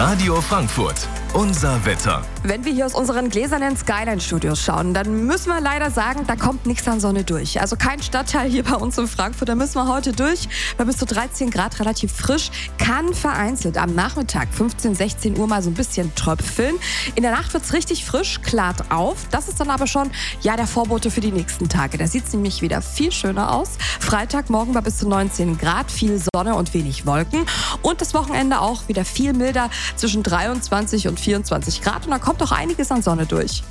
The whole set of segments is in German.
Radio Frankfurt, unser Wetter. Wenn wir hier aus unseren gläsernen Skyline-Studios schauen, dann müssen wir leider sagen, da kommt nichts an Sonne durch. Also kein Stadtteil hier bei uns in Frankfurt, da müssen wir heute durch. Bei bis zu 13 Grad relativ frisch, kann vereinzelt am Nachmittag 15, 16 Uhr mal so ein bisschen tröpfeln. In der Nacht wird es richtig frisch, klart auf. Das ist dann aber schon der Vorbote für die nächsten Tage. Da sieht es nämlich wieder viel schöner aus. Freitagmorgen bei bis zu 19 Grad, viel Sonne und wenig Wolken. Und das Wochenende auch wieder viel milder, zwischen 23 und 24 Grad. Und da kommt auch einiges an Sonne durch.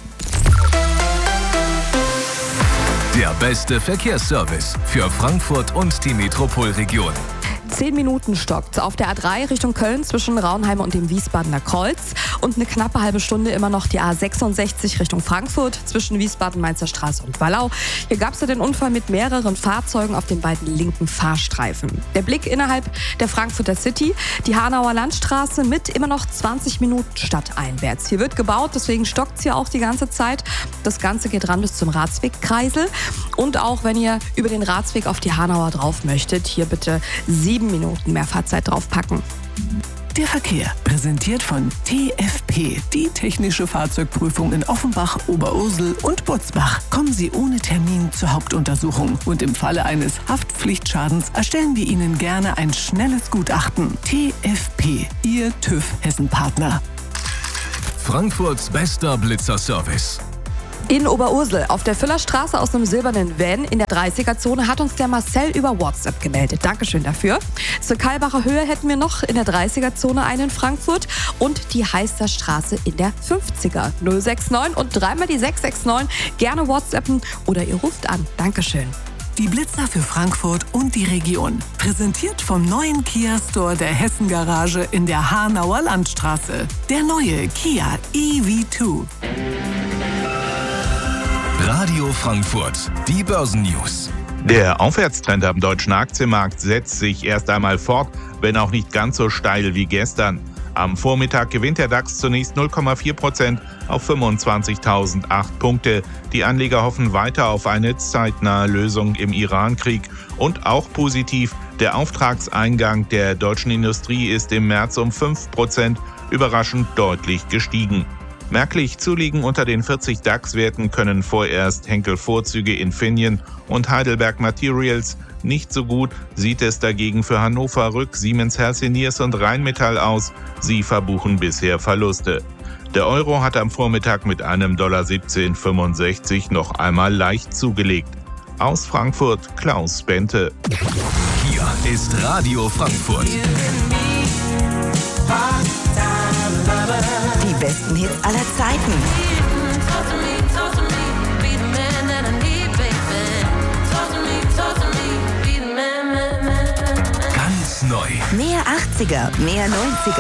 Der beste Verkehrsservice für Frankfurt und die Metropolregion. 10 Minuten stockt auf der A3 Richtung Köln zwischen Raunheim und dem Wiesbadener Kreuz. Und eine knappe halbe Stunde immer noch die A66 Richtung Frankfurt zwischen Wiesbaden-Mainzer Straße und Wallau. Hier gab es den Unfall mit mehreren Fahrzeugen auf den beiden linken Fahrstreifen. Der Blick innerhalb der Frankfurter City, die Hanauer Landstraße mit immer noch 20 Minuten stadteinwärts. Hier wird gebaut, deswegen stockt es hier auch die ganze Zeit. Das Ganze geht ran bis zum Ratswegkreisel. Und auch wenn ihr über den Ratsweg auf die Hanauer drauf möchtet, hier bitte 7 Minuten mehr Fahrzeit draufpacken. Der Verkehr, präsentiert von TFP, die technische Fahrzeugprüfung in Offenbach, Oberursel und Butzbach. Kommen Sie ohne Termin zur Hauptuntersuchung und im Falle eines Haftpflichtschadens erstellen wir Ihnen gerne ein schnelles Gutachten. TFP, Ihr TÜV-Hessen-Partner. Frankfurts bester Blitzerservice. In Oberursel auf der Füllerstraße aus einem silbernen Van in der 30er-Zone hat uns der Marcel über WhatsApp gemeldet. Dankeschön dafür. Zur Kalbacher Höhe hätten wir noch in der 30er-Zone einen in Frankfurt und die Heißer Straße in der 50er. 069 und dreimal die 669. Gerne WhatsAppen oder ihr ruft an. Dankeschön. Die Blitzer für Frankfurt und die Region. Präsentiert vom neuen Kia Store der Hessen Garage in der Hanauer Landstraße. Der neue Kia EV2. Radio Frankfurt, die Börsennews. Der Aufwärtstrend am deutschen Aktienmarkt setzt sich erst einmal fort, wenn auch nicht ganz so steil wie gestern. Am Vormittag gewinnt der DAX zunächst 0,4% auf 25.008 Punkte. Die Anleger hoffen weiter auf eine zeitnahe Lösung im Iran-Krieg. Und auch positiv, der Auftragseingang der deutschen Industrie ist im März um 5% überraschend deutlich gestiegen. Merklich zulegen unter den 40 DAX-Werten können vorerst Henkel-Vorzüge Infineon und Heidelberg Materials. Nicht so gut sieht es dagegen für Hannover Rück, Siemens Healthineers und Rheinmetall aus. Sie verbuchen bisher Verluste. Der Euro hat am Vormittag mit einem $17,65 noch einmal leicht zugelegt. Aus Frankfurt Klaus Bente. Hier ist Radio Frankfurt. Die besten Hits aller Zeiten. Ganz neu. Mehr 80er, mehr 90er.